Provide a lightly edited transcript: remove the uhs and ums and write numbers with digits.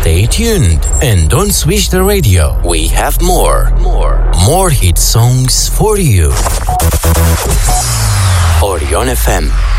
Stay tuned and don't switch the radio. We have more hit songs for you. Orion FM.